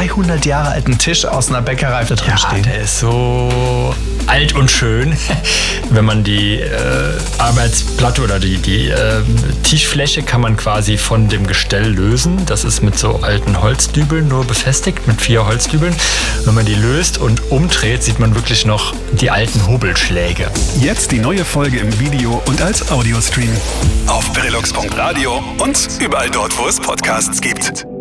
200 Jahre alten Tisch aus einer Bäckerei da drin stehen. Der ist so alt und schön. Wenn man die Arbeitsplatte oder die Tischfläche kann man quasi von dem Gestell lösen. Das ist mit so alten Holzdübeln nur befestigt, mit 4 Holzdübeln. Wenn man die löst und umdreht, sieht man wirklich noch die alten Hobelschläge. Jetzt die neue Folge im Video und als Audiostream. Auf verilux.radio und überall dort, wo es Podcasts gibt.